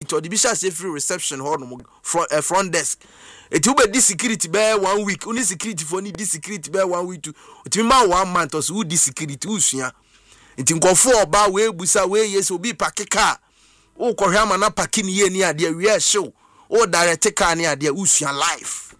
nti odi bi sha say free reception hall no front desk eti ube di security be 1 week uni security for ni di security be 1 week to oti ma 1 month or so wo di security usua nti nkofo oba we busa we yes obi park car wo kohwe ama na park ni ye ni ade we show o direct car ni ade usua life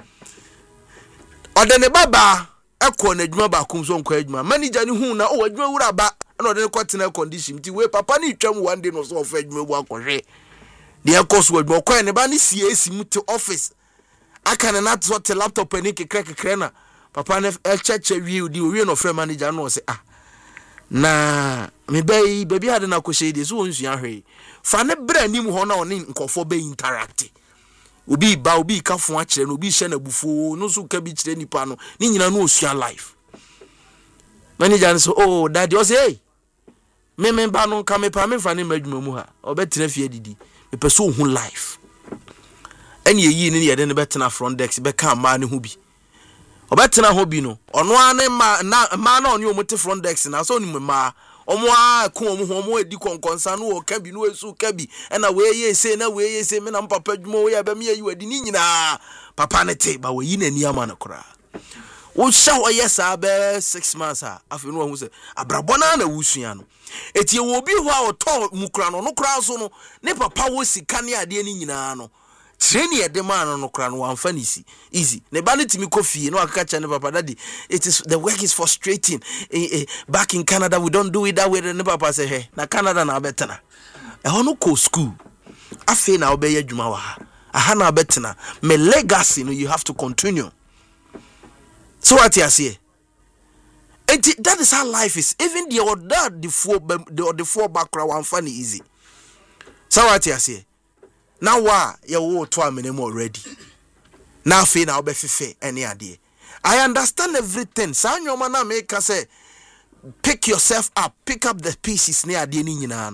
odene baba ekọ na adwuma ba kum so nkọ adwuma manager ni hu na o adwuma wura ba na odene kwatena condition nti we papa ni twam one day no so of adwuma bu akọhwe de ekọ so adwuma kọ ne ba ni CAC mu te office aka na not what laptop ni kekre na papa na cheche wi odi we no frame manager no say na me bai baby ade na ko shede so wonsu ahwe fa ne bra nim ho na oni nkofo be interact obi ba obi ka fo a kire no obi hye na bufo no so ka bi kire nipa no ni nyina no osua life manager so oh daddy o say hey me ba no ka me pa me fa ne madwuma mu ha obetena fie didi me peso hu life eni yi ni ye de ne betena front desk be ka ma ne hu bi obetena ho bi no ono ane ma na oni omote front desk na so ni ma omo a ko omo edi konkonsa no o ka bi no esu ka bi na we ye se na we ye se me na papa dwuma we ya ba me yi wadi ni nyina papa ne te ba we yi na ni ama na kora wo sha wo yes abe 6 months afi no hu se abrabona na wusua no eti wo bi ho a oto mukura no kora so no ne papa wo sika ne ade ni nyina no training the man no kra no amfa ni easy ne ba ne timi coffee no aka cha ne papa daddy it is the work is frustrating back in Canada we don't do it that way ne papa say hey na Canada na betena e ho no ko school afi na obey adwuma wa aha na betena me legacy no you have to continue so what you say and that is how life is even the four background amfa ni easy so what you say now wa ye wo to amene mo already now fe na obefefe ene ade I understand everything sa nyoma na make say pick yourself up pick up the pieces ne ade ni nyina no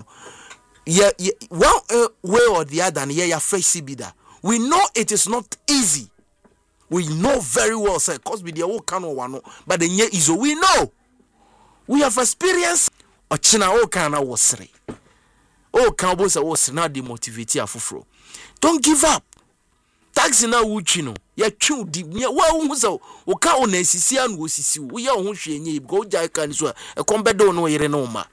one way or the other ya face bida we know it is not easy we know very well say cause we dey wo kan no but the nye is we know we have experience ochina wo kan na wosre o kan bo say wosre na dey motivate afoforo. Don't give up. Taxi na wuchi no. Ya twu di wa hu so o ka o na sisi anu osisi wo ya ho hwe nye go jai kan so e kombedo no yere no ma.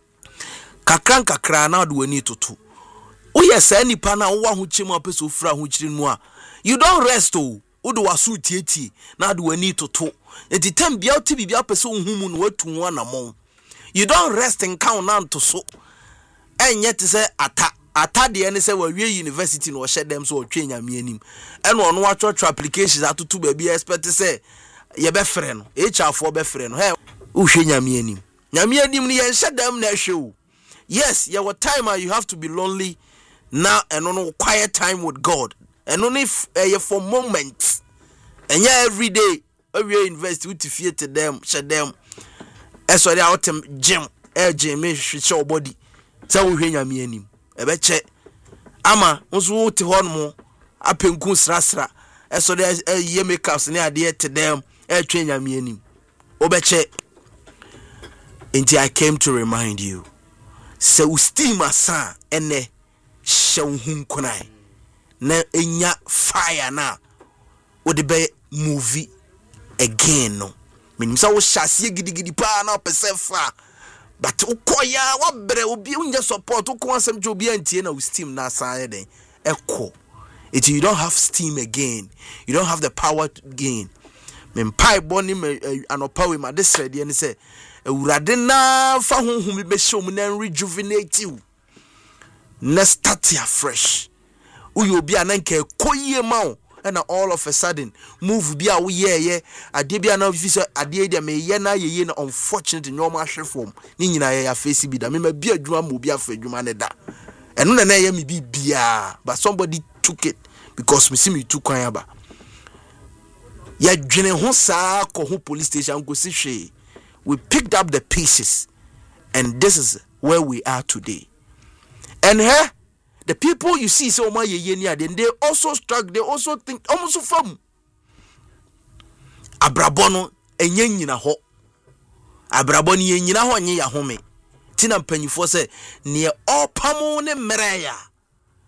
Kakra na do wani toto. O ye sa nipa na wo ho chemu apeso fura ho chiri mu a. You don't rest o. O do wasu tietie na do wani toto. Enti tem bia o ti bibia apeso hu mu no watu ho anamon. You don't rest in count na to so. Enye te say atade ene se wawie university no hye dem so otwe nyame anim ene ono watwotwo applications atoto ba bi expect se ye be frɛ no HR4 be frɛ no he wo hwe nyame anim ni ye hye dem na hwe yes your time you have to be lonely now and no quiet time with God and only for moments and yeah every day we invest with fear to them hye dem eso dey out gym gym me hwe body se wo hwe nyame anim ebeche ama nso te ho no apenku srasra eso de ye makeups ne ade te dem etwe nyame anim obeche enti I came to remind you se ustima asa ene shawhun kunai na enya fire na wo de be movie again no menim sa wo hyase gidigidi pa na opese fa but ukoya wabre obi unje support ukon asem je obi antie na steam na asanye den eko it you don't have steam again you don't have the power to gain me pai boni me anopa we ma this ready and say urade na fa honhum be shom na rejuvenate you na start afresh uyo obi ananka ekoyie ma and all of a sudden move bia wo ye ade bia na office ade dia me ye na ye na unfortunately no ma hwe form ni nyina ye ya face bi da me ma bia adwuma mo bia fa adwuma ne da eno na ye me bi bia but somebody took it because me see me took kwan aba ya dwene ho saa ko ho police station go si hwe we picked up the pieces and this is where we are today and here the people you see so much they also struck, they also think almost from Abrabono enye nyina ho. Abraboni nyina ho nye ya home. Tina mpanyifo se ne opamo ne mreya.